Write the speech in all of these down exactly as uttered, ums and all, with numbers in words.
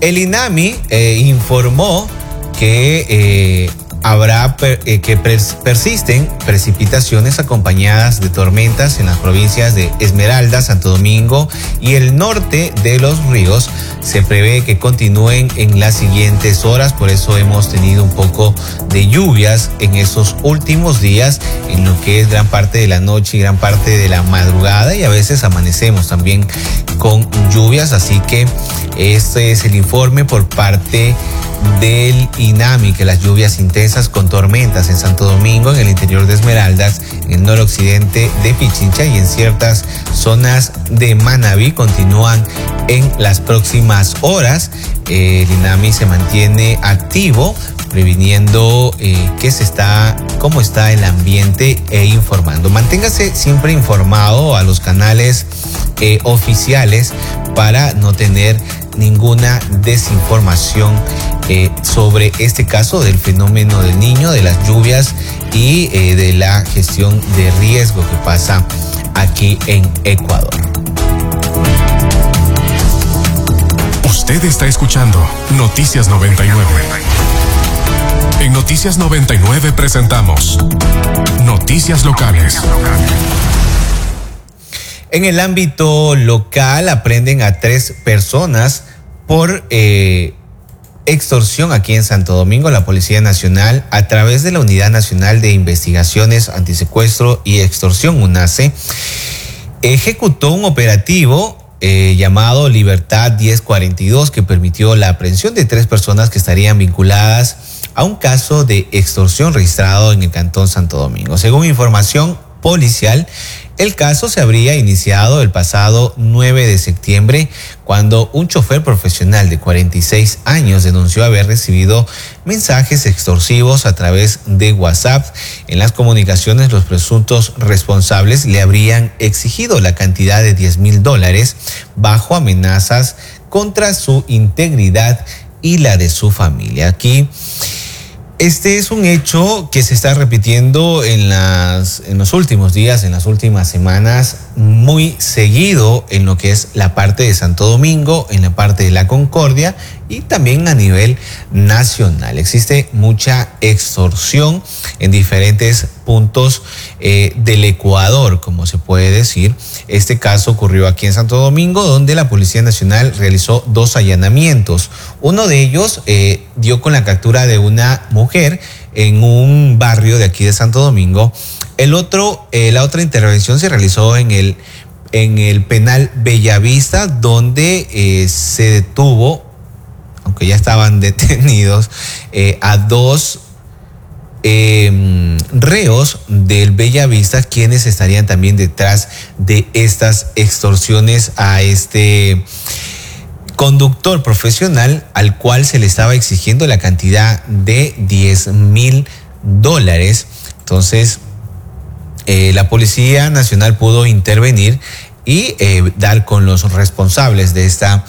El INAMI eh, informó que eh, habrá per, eh, que pers persisten precipitaciones acompañadas de tormentas en las provincias de Esmeralda, Santo Domingo y el norte de Los Ríos. Se prevé que continúen en las siguientes horas, por eso hemos tenido un poco de lluvias en esos últimos días, en lo que es gran parte de la noche y gran parte de la madrugada, y a veces amanecemos también con lluvias, así que este es el informe por parte del INAMI, que las lluvias intensas con tormentas en Santo Domingo, en el interior de Esmeraldas, en el noroccidente de Pichincha y en ciertas zonas de Manabí continúan en las próximas horas. El INAMI se mantiene activo, previniendo eh, que se está, cómo está el ambiente e informando. Manténgase siempre informado a los canales eh, oficiales para no tener ninguna desinformación eh, sobre este caso del fenómeno del Niño, de las lluvias y eh, de la gestión de riesgo que pasa aquí en Ecuador. Usted está escuchando Noticias noventa y nueve. En Noticias noventa y nueve presentamos Noticias Locales. En el ámbito local aprenden a tres personas por eh, extorsión aquí en Santo Domingo. La Policía Nacional, a través de la Unidad Nacional de Investigaciones Antisecuestro y Extorsión, UNACE, ejecutó un operativo eh, llamado Libertad diez cuarenta y dos, que permitió la aprehensión de tres personas que estarían vinculadas a un caso de extorsión registrado en el Cantón Santo Domingo. Según información policial, el caso se habría iniciado el pasado nueve de septiembre, cuando un chofer profesional de cuarenta y seis años denunció haber recibido mensajes extorsivos a través de WhatsApp. En las comunicaciones, los presuntos responsables le habrían exigido la cantidad de diez mil dólares bajo amenazas contra su integridad y la de su familia. Aquí este es un hecho que se está repitiendo en, las, en los últimos días, en las últimas semanas, muy seguido en lo que es la parte de Santo Domingo, en la parte de la Concordia y también a nivel nacional. Existe mucha extorsión en diferentes puntos eh, del Ecuador, como se puede decir. Este caso ocurrió aquí en Santo Domingo, donde la Policía Nacional realizó dos allanamientos. Uno de ellos eh, dio con la captura de una mujer en un barrio de aquí de Santo Domingo. El otro, eh, la otra intervención se realizó en el, en el penal Bellavista, donde eh, se detuvo, aunque ya estaban detenidos, eh, a dos eh, reos del Bellavista, quienes estarían también detrás de estas extorsiones a este conductor profesional, al cual se le estaba exigiendo la cantidad de diez mil dólares. Entonces, eh, la Policía Nacional pudo intervenir y eh, dar con los responsables de esta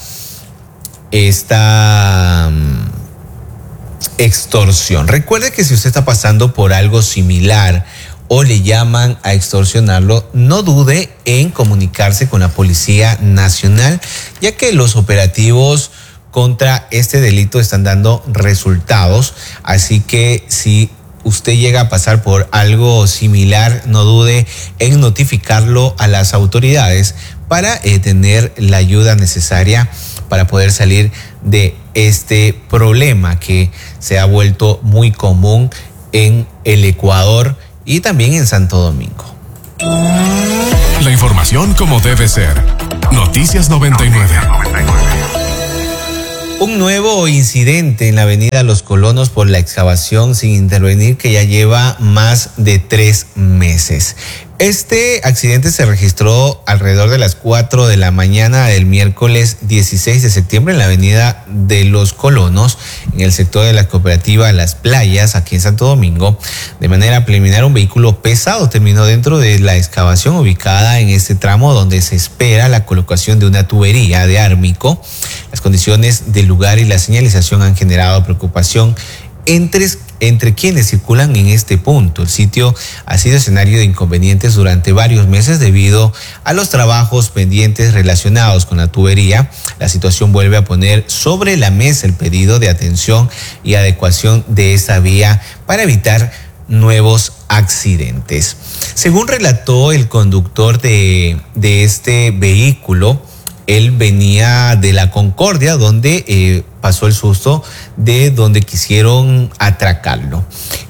esta um, extorsión. Recuerde que si usted está pasando por algo similar o le llaman a extorsionarlo, no dude en comunicarse con la Policía Nacional, ya que los operativos contra este delito están dando resultados. Así que si usted llega a pasar por algo similar, no dude en notificarlo a las autoridades para eh, tener la ayuda necesaria para poder salir de este problema que se ha vuelto muy común en el Ecuador y también en Santo Domingo. La información como debe ser. Noticias noventa y nueve. Un nuevo incidente en la avenida Los Colonos por la excavación sin intervenir que ya lleva más de tres meses. Este accidente se registró alrededor de las cuatro de la mañana del miércoles dieciséis de septiembre en la avenida de Los Colonos, en el sector de la cooperativa Las Playas, aquí en Santo Domingo. De manera preliminar, un vehículo pesado terminó dentro de la excavación ubicada en este tramo, donde se espera la colocación de una tubería de ármico. Las condiciones del lugar y la señalización han generado preocupación entre, entre quienes circulan en este punto. El sitio ha sido escenario de inconvenientes durante varios meses debido a los trabajos pendientes relacionados con la tubería. La situación vuelve a poner sobre la mesa el pedido de atención y adecuación de esta vía para evitar nuevos accidentes. Según relató el conductor de, de este vehículo, él venía de la Concordia, donde eh, pasó el susto de donde quisieron atracarlo.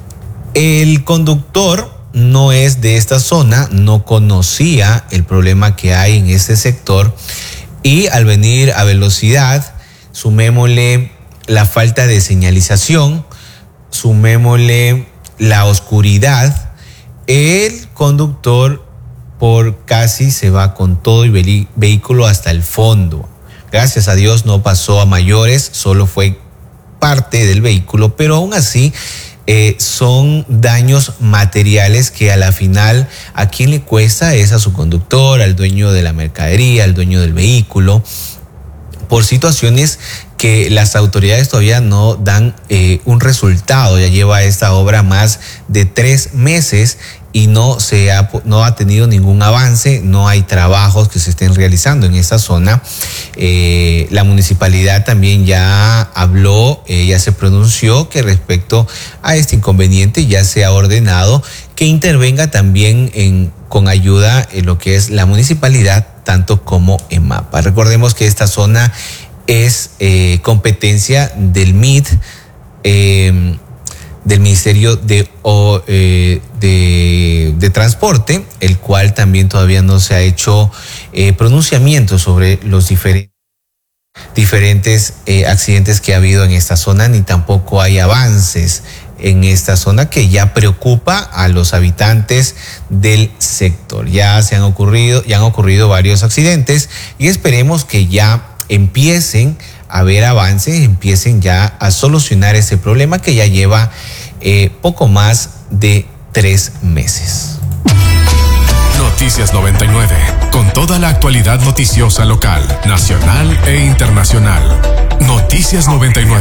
El conductor no es de esta zona, no conocía el problema que hay en este sector y al venir a velocidad, sumémosle la falta de señalización, sumémosle la oscuridad, el conductor por casi se va con todo el vehículo hasta el fondo. Gracias a Dios no pasó a mayores, solo fue parte del vehículo, pero aún así eh, son daños materiales que a la final a quien le cuesta es a su conductor, al dueño de la mercadería, al dueño del vehículo, por situaciones que las autoridades todavía no dan eh, un resultado. Ya lleva esta obra más de tres meses y no se ha, no ha tenido ningún avance, no hay trabajos que se estén realizando en esta zona. Eh, la municipalidad también ya habló, eh, ya se pronunció que respecto a este inconveniente ya se ha ordenado que intervenga también en, con ayuda en lo que es la municipalidad, tanto como EMAPA. Recordemos que esta zona es eh, competencia del M I D, eh, del Ministerio de, o, eh, de, de Transporte, el cual también todavía no se ha hecho eh, pronunciamiento sobre los diferentes, diferentes eh, accidentes que ha habido en esta zona, ni tampoco hay avances en esta zona que ya preocupa a los habitantes del sector. Ya se han ocurrido, ya han ocurrido varios accidentes y esperemos que ya empiecen a ver avances, empiecen ya a solucionar ese problema que ya lleva eh, poco más de tres meses. Noticias noventa y nueve, con toda la actualidad noticiosa local, nacional e internacional. Noticias noventa y nueve.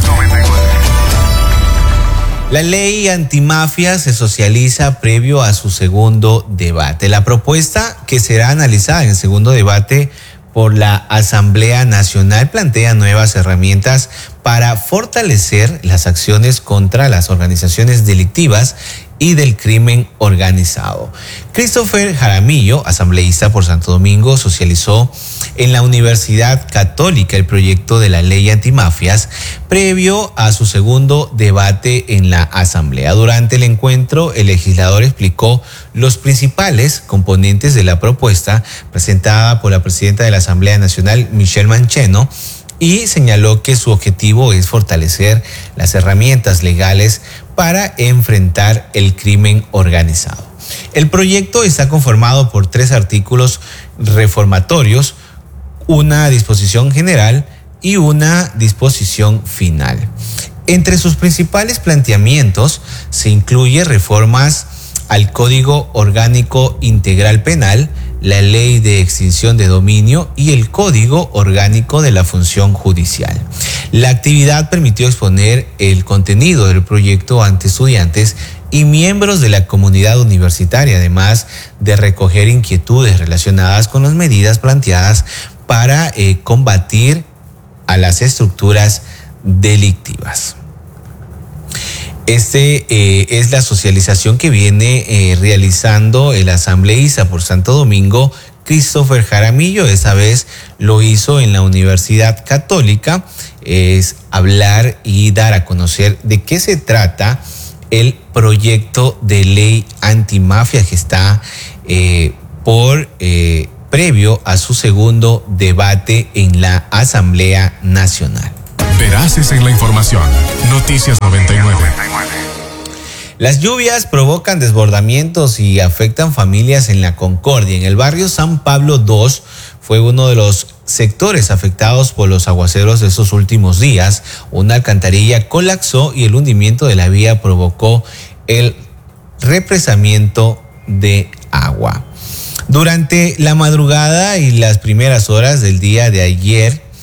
La ley antimafia se socializa previo a su segundo debate. La propuesta que será analizada en el segundo debate por la Asamblea Nacional plantea nuevas herramientas para fortalecer las acciones contra las organizaciones delictivas y del crimen organizado. Christopher Jaramillo, asambleísta por Santo Domingo, socializó en la Universidad Católica el proyecto de la ley antimafias previo a su segundo debate en la Asamblea. Durante el encuentro, el legislador explicó los principales componentes de la propuesta presentada por la presidenta de la Asamblea Nacional, Michelle Mancheno, y señaló que su objetivo es fortalecer las herramientas legales para enfrentar el crimen organizado. El proyecto está conformado por tres artículos reformatorios, una disposición general y una disposición final. Entre sus principales planteamientos se incluye reformas al Código Orgánico Integral Penal, la Ley de Extinción de Dominio y el Código Orgánico de la Función Judicial. La actividad permitió exponer el contenido del proyecto ante estudiantes y miembros de la comunidad universitaria, además de recoger inquietudes relacionadas con las medidas planteadas para eh, combatir a las estructuras delictivas. Este eh, es la socialización que viene eh, realizando el asambleísta por Santo Domingo, Christopher Jaramillo. Esta vez lo hizo en la Universidad Católica, es hablar y dar a conocer de qué se trata el proyecto de ley antimafia que está eh, por eh, previo a su segundo debate en la Asamblea Nacional. Veraces en la información. Noticias noventa y nueve. Las lluvias provocan desbordamientos y afectan familias en la Concordia. En el barrio San Pablo dos fue uno de los sectores afectados por los aguaceros de estos últimos días. Una alcantarilla colapsó y el hundimiento de la vía provocó el represamiento de agua. Durante la madrugada y las primeras horas del día de ayer,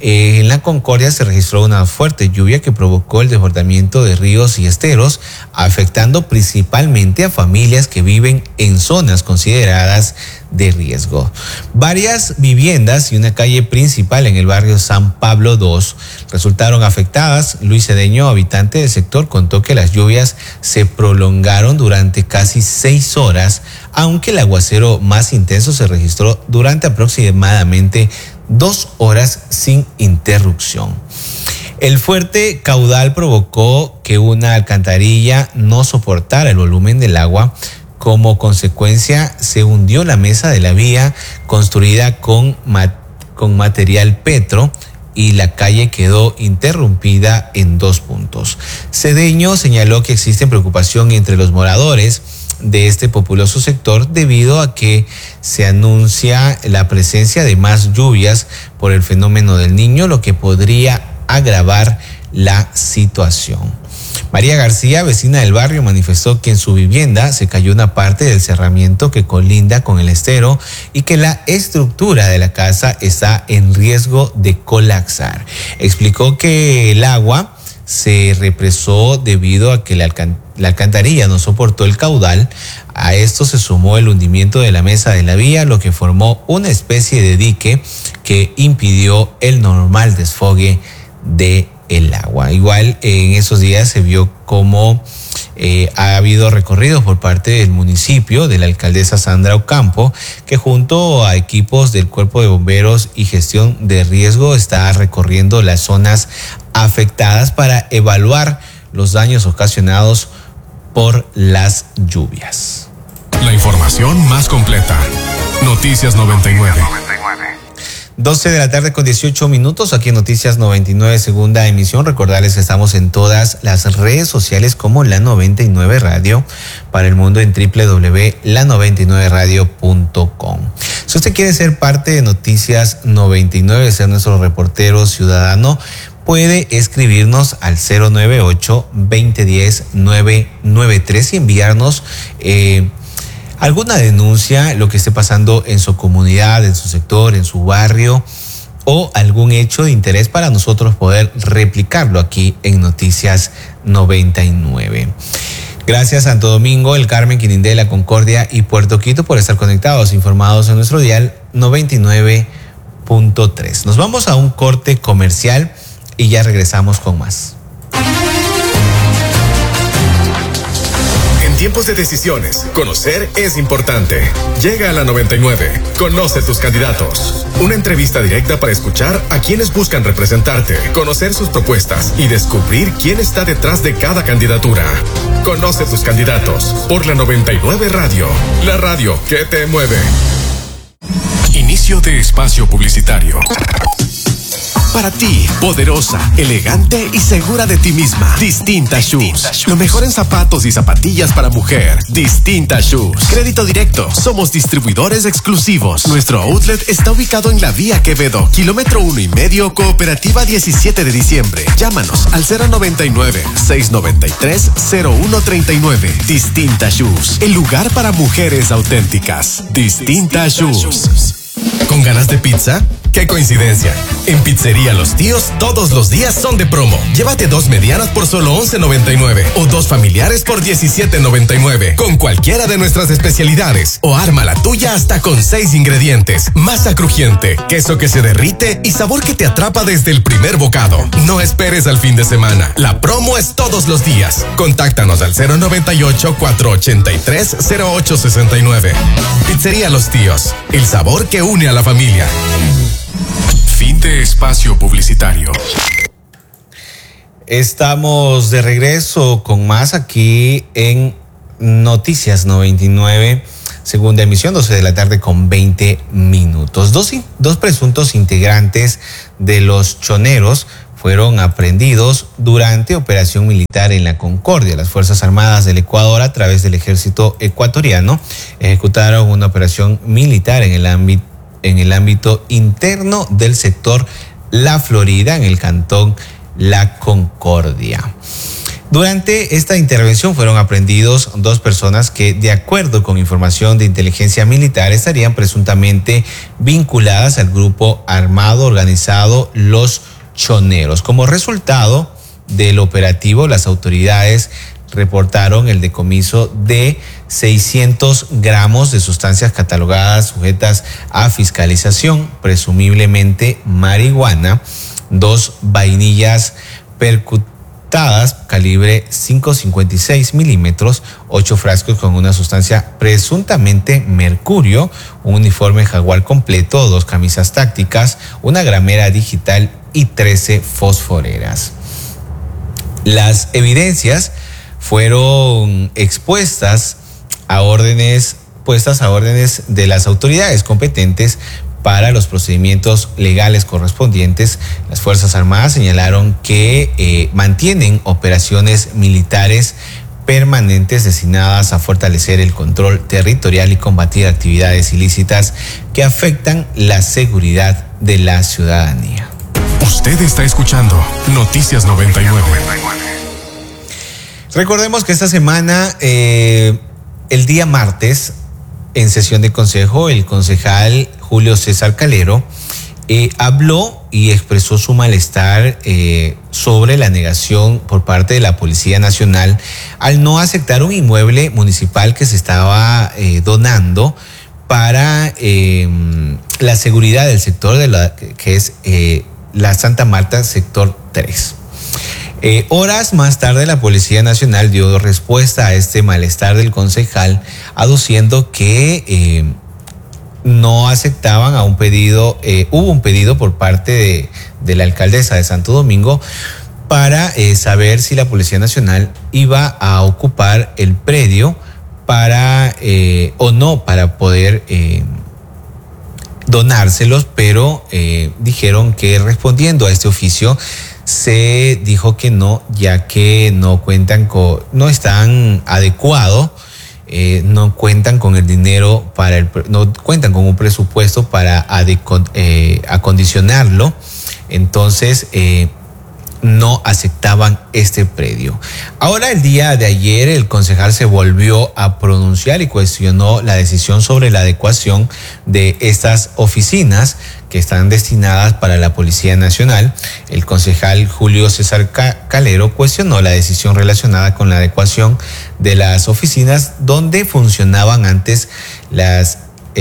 Eh, en la Concordia se registró una fuerte lluvia que provocó el desbordamiento de ríos y esteros, afectando principalmente a familias que viven en zonas consideradas de riesgo. Varias viviendas y una calle principal en el barrio San Pablo dos resultaron afectadas. Luis Cedeño, habitante del sector, contó que las lluvias se prolongaron durante casi seis horas, aunque el aguacero más intenso se registró durante aproximadamente dos horas sin interrupción. El fuerte caudal provocó que una alcantarilla no soportara el volumen del agua. Como consecuencia, se hundió la mesa de la vía construida con, mat- con material petro y la calle quedó interrumpida en dos puntos. Cedeño señaló que existe preocupación entre los moradores de este populoso sector debido a que se anuncia la presencia de más lluvias por el fenómeno del Niño, lo que podría agravar la situación. María García, vecina del barrio, manifestó que en su vivienda se cayó una parte del cerramiento que colinda con el estero y que la estructura de la casa está en riesgo de colapsar. Explicó que el agua se represó debido a que la, alcan- la alcantarilla no soportó el caudal. A esto se sumó el hundimiento de la mesa de la vía, lo que formó una especie de dique que impidió el normal desfogue de el agua. Igual en esos días se vio cómo eh, ha habido recorridos por parte del municipio, de la alcaldesa Sandra Ocampo, que junto a equipos del Cuerpo de Bomberos y Gestión de Riesgo está recorriendo las zonas afectadas para evaluar los daños ocasionados por las lluvias. La información más completa. Noticias noventa y nueve. doce de la tarde con dieciocho minutos, aquí en Noticias noventa y nueve, segunda emisión. Recordarles que estamos en todas las redes sociales como La noventa y nueve Radio, para el mundo en doble u doble u doble u punto la noventa y nueve radio punto com. Si usted quiere ser parte de Noticias noventa y nueve, ser nuestro reportero ciudadano, puede escribirnos al cero nueve ocho, veinte diez, nueve nueve tres y enviarnos eh, alguna denuncia, lo que esté pasando en su comunidad, en su sector, en su barrio, o algún hecho de interés para nosotros poder replicarlo aquí en Noticias noventa y nueve. Gracias Santo Domingo, El Carmen, Quinindé, La Concordia y Puerto Quito por estar conectados, informados en nuestro dial noventa y nueve punto tres. Nos vamos a un corte comercial y ya regresamos con más. En tiempos de decisiones, conocer es importante. Llega a la noventa y nueve. Conoce tus candidatos. Una entrevista directa para escuchar a quienes buscan representarte, conocer sus propuestas y descubrir quién está detrás de cada candidatura. Conoce tus candidatos por la noventa y nueve Radio, la radio que te mueve. Inicio de espacio publicitario. Para ti, poderosa, elegante y segura de ti misma. Distinta Shoes. Lo mejor en zapatos y zapatillas para mujer. Distinta Shoes. Crédito directo. Somos distribuidores exclusivos. Nuestro outlet está ubicado en la vía Quevedo, kilómetro uno y medio, Cooperativa diecisiete de diciembre. Llámanos al cero noventa y nueve, seiscientos noventa y tres, cero uno treinta y nueve. Distinta Shoes. El lugar para mujeres auténticas. Distinta Shoes. ¿Con ganas de pizza? ¡Qué coincidencia! En Pizzería Los Tíos, todos los días son de promo. Llévate dos medianas por solo once noventa y nueve o dos familiares por diecisiete noventa y nueve con cualquiera de nuestras especialidades. O arma la tuya hasta con seis ingredientes. Masa crujiente, queso que se derrite y sabor que te atrapa desde el primer bocado. No esperes al fin de semana. La promo es todos los días. Contáctanos al cero noventa y ocho, cuatrocientos ochenta y tres, cero ocho sesenta y nueve. Pizzería Los Tíos, el sabor que une a la familia. Fin de espacio publicitario. Estamos de regreso con más aquí en Noticias noventa y nueve, segunda emisión, doce de la tarde con veinte minutos. Dos, dos presuntos integrantes de los choneros fueron aprehendidos durante operación militar en la Concordia. Las Fuerzas Armadas del Ecuador, a través del ejército ecuatoriano, ejecutaron una operación militar en el ámbito en el ámbito interno del sector La Florida, en el cantón La Concordia. Durante esta intervención fueron aprehendidos dos personas que, de acuerdo con información de inteligencia militar, estarían presuntamente vinculadas al grupo armado organizado Los Choneros. Como resultado del operativo, las autoridades reportaron el decomiso de seiscientos gramos de sustancias catalogadas sujetas a fiscalización, presumiblemente marihuana, dos vainillas percutadas calibre cinco punto cincuenta y seis milímetros, ocho frascos con una sustancia presuntamente mercurio, un uniforme jaguar completo, dos camisas tácticas, una gramera digital y trece fosforeras. Las evidencias fueron expuestas a órdenes, puestas a órdenes de las autoridades competentes para los procedimientos legales correspondientes. Las Fuerzas Armadas señalaron que eh, mantienen operaciones militares permanentes destinadas a fortalecer el control territorial y combatir actividades ilícitas que afectan la seguridad de la ciudadanía. Usted está escuchando Noticias noventa y nueve. Recordemos que esta semana, eh, el día martes, en sesión de consejo, el concejal Julio César Calero eh, habló y expresó su malestar eh, sobre la negación por parte de la Policía Nacional al no aceptar un inmueble municipal que se estaba eh, donando para eh, la seguridad del sector de la que es eh, la Santa Marta, sector tres. Eh, horas más tarde, la Policía Nacional dio respuesta a este malestar del concejal, aduciendo que eh, no aceptaban a un pedido, eh, hubo un pedido por parte de, de la alcaldesa de Santo Domingo para eh, saber si la Policía Nacional iba a ocupar el predio para eh, o no para poder eh, donárselos, pero eh, dijeron que respondiendo a este oficio se dijo que no, ya que no cuentan con, no están adecuados, eh, no cuentan con el dinero para el, no cuentan con un presupuesto para adecon, eh, acondicionarlo, entonces eh, no aceptaban este predio. Ahora, el día de ayer, el concejal se volvió a pronunciar y cuestionó la decisión sobre la adecuación de estas oficinas que están destinadas para la Policía Nacional. El concejal Julio César Calero cuestionó la decisión relacionada con la adecuación de las oficinas donde funcionaban antes las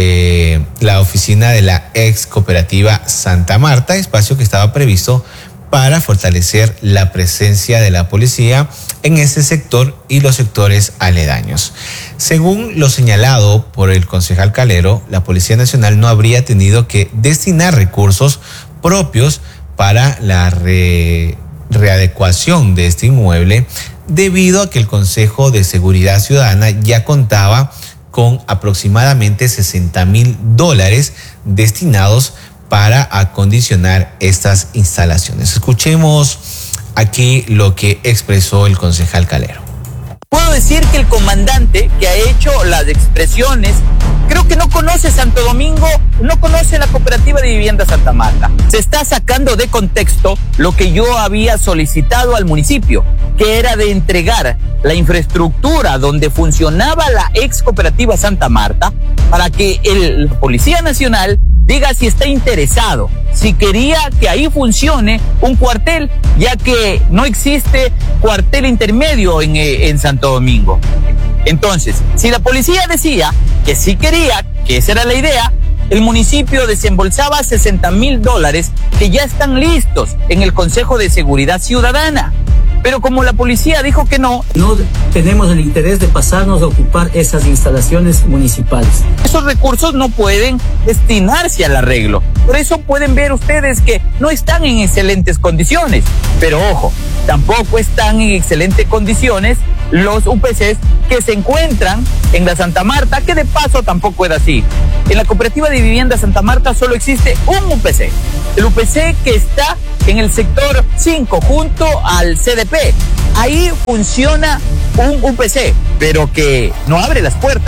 eh, la oficina de la ex cooperativa Santa Marta, espacio que estaba previsto para fortalecer la presencia de la policía en ese sector y los sectores aledaños. Según lo señalado por el concejal Calero, la Policía Nacional no habría tenido que destinar recursos propios para la re, readecuación de este inmueble, debido a que el Consejo de Seguridad Ciudadana ya contaba con aproximadamente sesenta mil dólares destinados para acondicionar estas instalaciones. Escuchemos aquí lo que expresó el concejal Calero. Puedo decir que el comandante que ha hecho las expresiones, creo que no conoce Santo Domingo, no conoce la cooperativa de vivienda Santa Marta. Se está sacando de contexto lo que yo había solicitado al municipio, que era de entregar la infraestructura donde funcionaba la ex cooperativa Santa Marta para que el, la Policía Nacional diga si está interesado, si quería que ahí funcione un cuartel, ya que no existe cuartel intermedio en, en Santo Domingo. Entonces, si la policía decía que sí quería, que esa era la idea, el municipio desembolsaba sesenta mil dólares que ya están listos en el Consejo de Seguridad Ciudadana. Pero como la policía dijo que no, no tenemos el interés de pasarnos a ocupar esas instalaciones municipales. Esos recursos no pueden destinarse al arreglo. Por eso pueden ver ustedes que no están en excelentes condiciones. Pero ojo, tampoco están en excelentes condiciones los U P Cs que se encuentran en la Santa Marta, que de paso tampoco era así. En la cooperativa de vivienda Santa Marta solo existe un U P C. El U P C que está en el sector cinco junto al C D P. Ahí funciona un U P C, pero que no abre las puertas.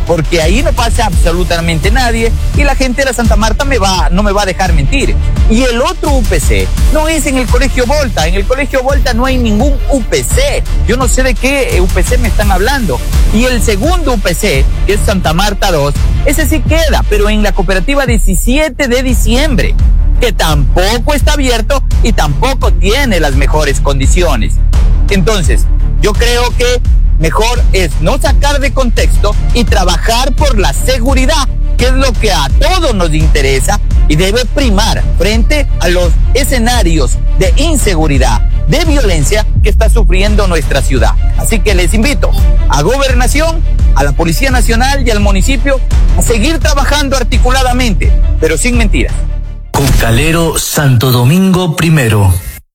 porque ahí no pasa absolutamente nadie y la gente de la Santa Marta me va, no me va a dejar mentir. Y el otro U P C no es en el Colegio Volta, en el Colegio Volta no hay ningún U P C, yo no sé de qué U P C me están hablando. Y el segundo U P C, que es Santa Marta dos, ese sí queda, pero en la cooperativa diecisiete de diciembre, que tampoco está abierto y tampoco tiene las mejores condiciones. Entonces, yo creo que mejor es no sacar de contexto y trabajar por la seguridad, que es lo que a todos nos interesa y debe primar frente a los escenarios de inseguridad, de violencia que está sufriendo nuestra ciudad. Así que les invito a Gobernación, a la Policía Nacional y al municipio a seguir trabajando articuladamente, pero sin mentiras. Con Calero, Santo Domingo primero.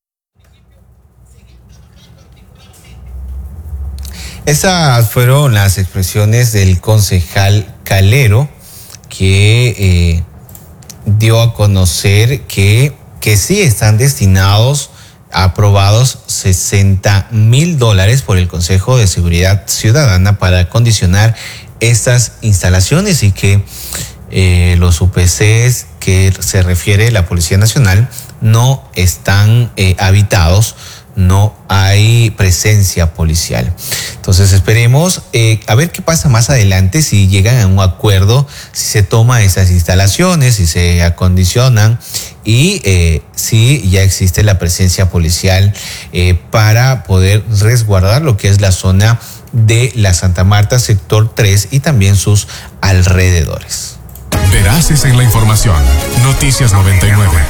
Esas fueron las expresiones del concejal Calero, que eh, dio a conocer que, que sí están destinados, aprobados sesenta mil dólares por el Consejo de Seguridad Ciudadana para acondicionar estas instalaciones y que eh, los U P Cs que se refiere la Policía Nacional no están eh, habitados, no hay presencia policial. Entonces esperemos eh, a ver qué pasa más adelante, si llegan a un acuerdo, si se toman esas instalaciones, si se acondicionan y eh, si ya existe la presencia policial eh, para poder resguardar lo que es la zona de la Santa Marta, sector tres y también sus alrededores. Veraces en la información. Noticias noventa y nueve.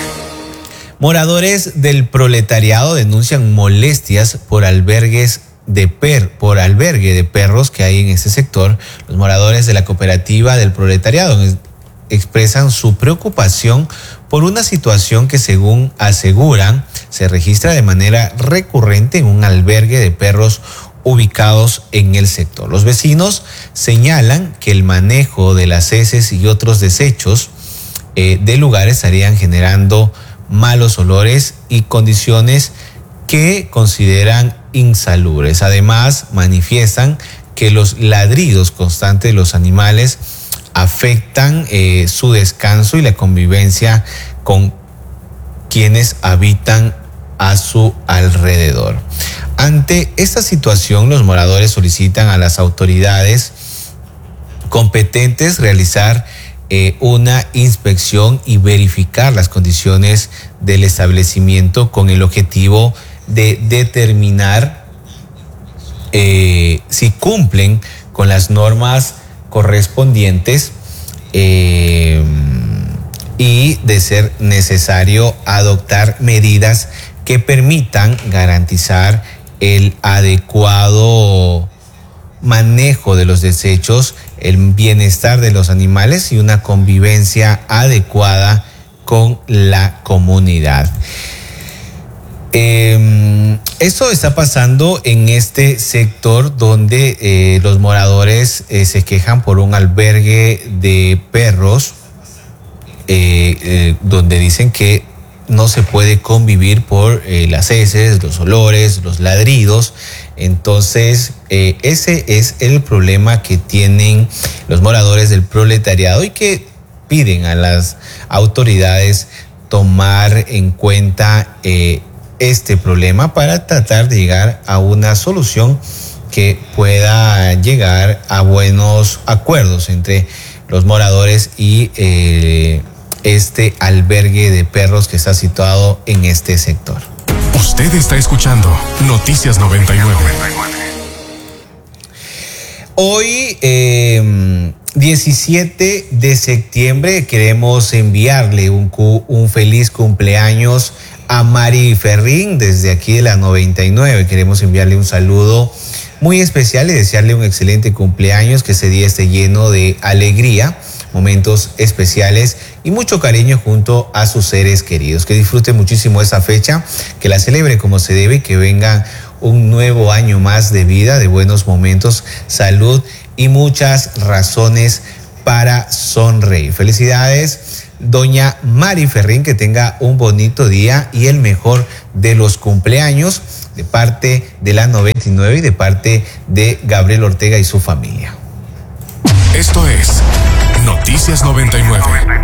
Moradores del proletariado denuncian molestias por albergues de per, por albergue de perros que hay en este sector. Los moradores de la cooperativa del proletariado expresan su preocupación por una situación que, según aseguran, se registra de manera recurrente en un albergue de perros ubicados en el sector. Los vecinos señalan que el manejo de las heces y otros desechos eh, del lugar estarían generando malos olores y condiciones que consideran insalubres. Además, manifiestan que los ladridos constantes de los animales afectan eh, su descanso y la convivencia con quienes habitan a su alrededor. Ante esta situación, los moradores solicitan a las autoridades competentes realizar eh, una inspección y verificar las condiciones del establecimiento con el objetivo de determinar eh, si cumplen con las normas correspondientes eh, y, de ser necesario, adoptar medidas que permitan garantizar el adecuado manejo de los desechos, el bienestar de los animales y una convivencia adecuada con la comunidad. Eh, esto está pasando en este sector donde eh, los moradores eh, se quejan por un albergue de perros eh, eh, donde dicen que no se puede convivir por eh, las heces, los olores, los ladridos. Entonces, eh, ese es el problema que tienen los moradores del proletariado y que piden a las autoridades tomar en cuenta eh, este problema para tratar de llegar a una solución que pueda llegar a buenos acuerdos entre los moradores y eh, este albergue de perros que está situado en este sector. Usted está escuchando Noticias noventa y nueve. Hoy, eh, diecisiete de septiembre, queremos enviarle un, un feliz cumpleaños a Mari Ferrín desde aquí de la noventa y nueve. Queremos enviarle un saludo muy especial y desearle un excelente cumpleaños, que ese día esté lleno de alegría, momentos especiales y mucho cariño junto a sus seres queridos. Que disfrute muchísimo esa fecha, que la celebre como se debe y que venga un nuevo año más de vida, de buenos momentos, salud y muchas razones para sonreír. Felicidades, doña Mari Ferrín, que tenga un bonito día y el mejor de los cumpleaños de parte de la noventa y nueve y de parte de Gabriel Ortega y su familia. Esto es Noticias noventa y nueve.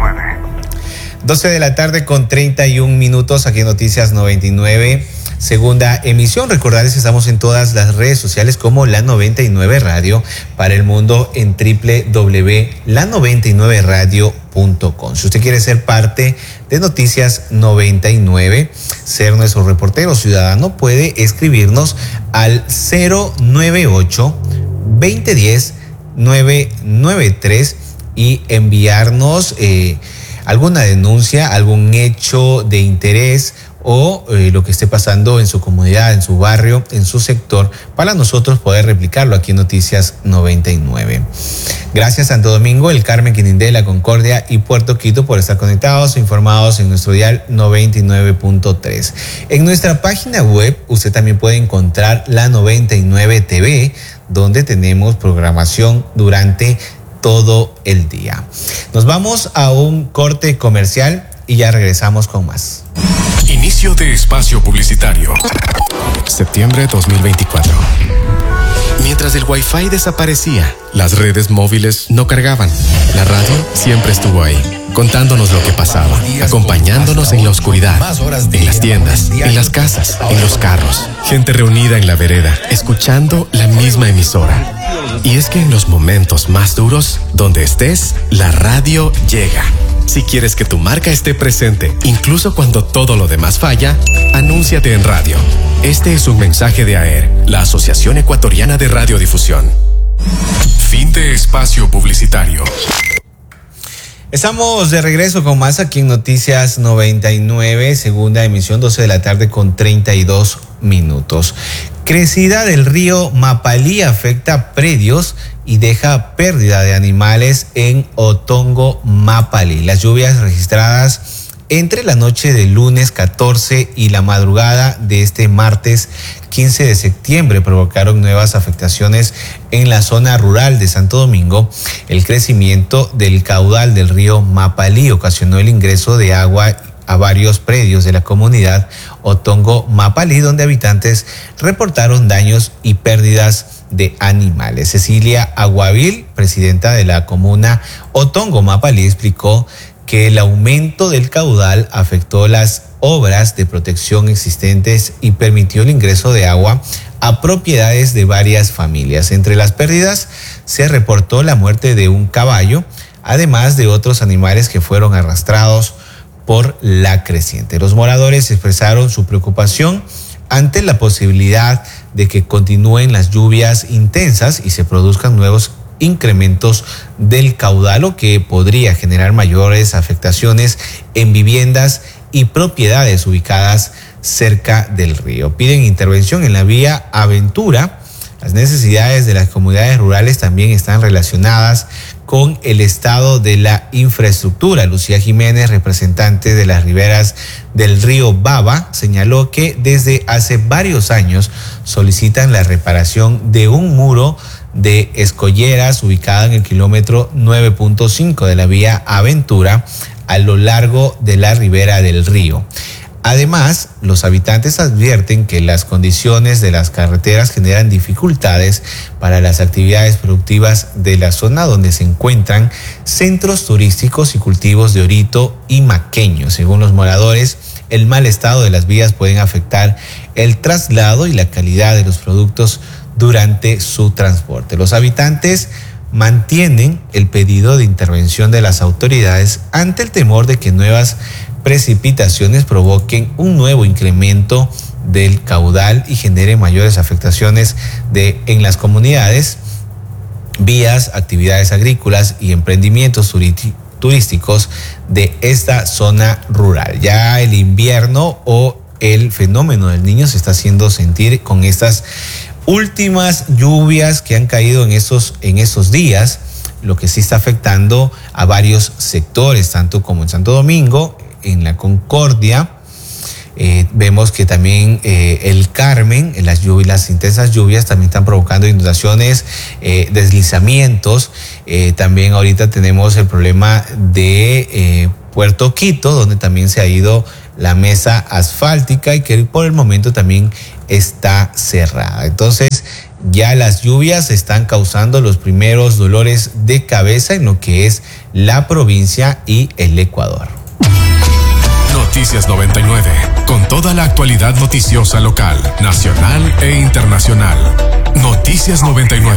doce de la tarde con treinta y un minutos aquí en Noticias noventa y nueve, segunda emisión. Recordarles que estamos en todas las redes sociales como La noventa y nueve Radio para el mundo en doble u doble u doble u punto la noventa y nueve radio punto com. Si usted quiere ser parte de Noticias noventa y nueve, ser nuestro reportero ciudadano, puede escribirnos al cero nueve ocho, veinte diez, nueve nueve tres y enviarnos eh, alguna denuncia, algún hecho de interés o eh, lo que esté pasando en su comunidad, en su barrio, en su sector, para nosotros poder replicarlo aquí en Noticias noventa y nueve. Gracias Santo Domingo, El Carmen, Quinindé, La Concordia y Puerto Quito por estar conectados e informados en nuestro dial noventa y nueve punto tres. En nuestra página web usted también puede encontrar La noventa y nueve T V, donde tenemos programación durante todo el día. Nos vamos a un corte comercial y ya regresamos con más. Inicio de espacio publicitario. Septiembre dos mil veinticuatro. Mientras el Wi-Fi desaparecía, las redes móviles no cargaban. La radio siempre estuvo ahí, contándonos lo que pasaba, acompañándonos en la oscuridad, en las tiendas, en las casas, en los carros. Gente reunida en la vereda, escuchando la misma emisora. Y es que en los momentos más duros, donde estés, la radio llega. Si quieres que tu marca esté presente, incluso cuando todo lo demás falla, anúnciate en radio. Este es un mensaje de A E R, la Asociación Ecuatoriana de Radiodifusión. Fin de espacio publicitario. Estamos de regreso con más aquí en Noticias noventa y nueve, segunda emisión, doce de la tarde con treinta y dos minutos. Crecida del río Mapalí afecta predios y deja pérdida de animales en Otongo, Mapalí. Las lluvias registradas entre la noche del lunes catorce y la madrugada de este martes quince de septiembre provocaron nuevas afectaciones en la zona rural de Santo Domingo. El crecimiento del caudal del río Mapalí ocasionó el ingreso de agua a varios predios de la comunidad Otongo Mapalí, donde habitantes reportaron daños y pérdidas de animales. Cecilia Aguavil, presidenta de la comuna Otongo Mapalí, explicó que el aumento del caudal afectó las obras de protección existentes y permitió el ingreso de agua a propiedades de varias familias. Entre las pérdidas se reportó la muerte de un caballo, además de otros animales que fueron arrastrados por la creciente. Los moradores expresaron su preocupación ante la posibilidad de que continúen las lluvias intensas y se produzcan nuevos incrementos del caudal, lo que podría generar mayores afectaciones en viviendas y propiedades ubicadas cerca del río. Piden intervención en la vía Aventura. Las necesidades de las comunidades rurales también están relacionadas con el estado de la infraestructura. Lucía Jiménez, representante de las riberas del río Baba, señaló que desde hace varios años solicitan la reparación de un muro de escolleras ubicada en el kilómetro nueve punto cinco de la vía Aventura a lo largo de la ribera del río. Además, los habitantes advierten que las condiciones de las carreteras generan dificultades para las actividades productivas de la zona donde se encuentran centros turísticos y cultivos de orito y maqueño. Según los moradores, el mal estado de las vías pueden afectar el traslado y la calidad de los productos durante su transporte. Los habitantes mantienen el pedido de intervención de las autoridades ante el temor de que nuevas precipitaciones provoquen un nuevo incremento del caudal y generen mayores afectaciones de, en las comunidades, vías, actividades agrícolas y emprendimientos turísticos de esta zona rural. Ya el invierno o el fenómeno del Niño se está haciendo sentir con estas últimas lluvias que han caído en estos, en estos días, lo que sí está afectando a varios sectores, tanto como en Santo Domingo, en La Concordia. Eh, vemos que también eh, el Carmen, las lluvias, las intensas lluvias también están provocando inundaciones, eh, deslizamientos. Eh, también ahorita tenemos el problema de eh, Puerto Quito, donde también se ha ido la mesa asfáltica y que por el momento también está cerrada. Entonces, Ya las lluvias están causando los primeros dolores de cabeza en lo que es la provincia y el Ecuador. Noticias noventa y nueve, con toda la actualidad noticiosa local, nacional e internacional. Noticias noventa y nueve.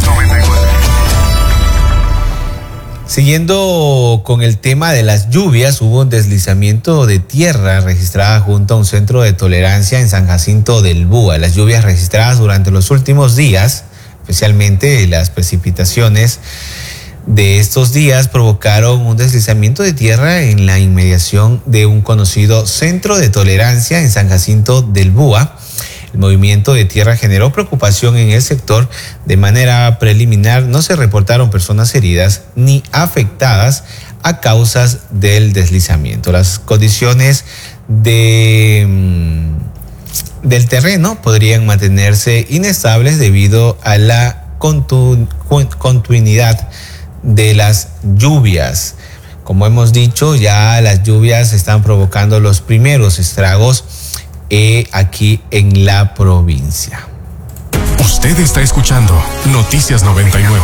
Siguiendo con el tema de las lluvias, hubo un deslizamiento de tierra registrada junto a un centro de tolerancia en San Jacinto del Búa. Las lluvias registradas durante los últimos días, especialmente las precipitaciones de estos días, provocaron un deslizamiento de tierra en la inmediación de un conocido centro de tolerancia en San Jacinto del Búa. El movimiento de tierra generó preocupación en el sector. De manera preliminar, no se reportaron personas heridas ni afectadas a causas del deslizamiento. Las condiciones de, del terreno podrían mantenerse inestables debido a la continu, continuidad de las lluvias. Como hemos dicho, ya las lluvias están provocando los primeros estragos Eh, aquí en la provincia. Usted está escuchando Noticias noventa y nueve.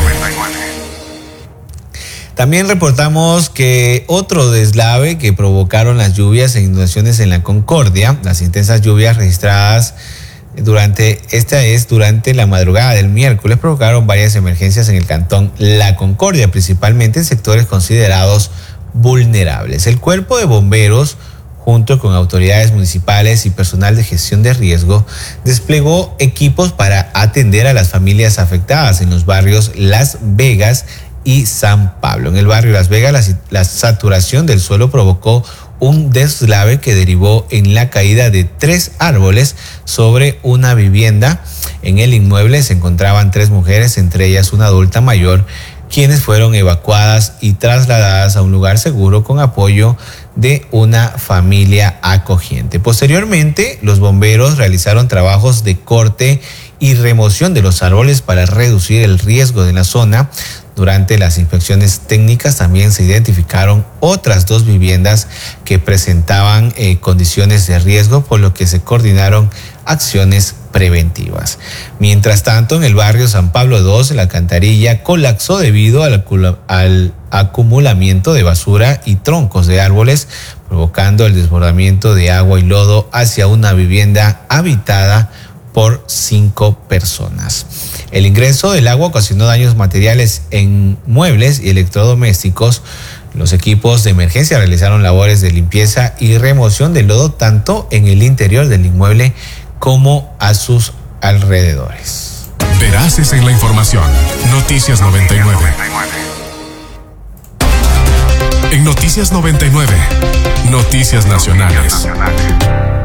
También reportamos que otro deslave que provocaron las lluvias e inundaciones en la Concordia. Las intensas lluvias registradas durante, esta es durante la madrugada del miércoles, provocaron varias emergencias en el cantón La Concordia, principalmente en sectores considerados vulnerables. El cuerpo de bomberos, junto con autoridades municipales y personal de gestión de riesgo, desplegó equipos para atender a las familias afectadas en los barrios Las Vegas y San Pablo. En el barrio Las Vegas, la, la saturación del suelo provocó un deslave que derivó en la caída de tres árboles sobre una vivienda. En el inmueble se encontraban tres mujeres, entre ellas una adulta mayor, quienes fueron evacuadas y trasladadas a un lugar seguro con apoyo de una familia acogiente. Posteriormente, los bomberos realizaron trabajos de corte y remoción de los árboles para reducir el riesgo de la zona. Durante las inspecciones técnicas también se identificaron otras dos viviendas que presentaban eh, condiciones de riesgo, por lo que se coordinaron acciones preventivas. Mientras tanto, en el barrio San Pablo dos, la alcantarilla colapsó debido al, al acumulamiento de basura y troncos de árboles, provocando el desbordamiento de agua y lodo hacia una vivienda habitada por cinco personas. El ingreso del agua ocasionó daños materiales en muebles y electrodomésticos. Los equipos de emergencia realizaron labores de limpieza y remoción del lodo tanto en el interior del inmueble como a sus alrededores. Veraces en la información. Noticias noventa y nueve. En Noticias noventa y nueve, Noticias Nacionales.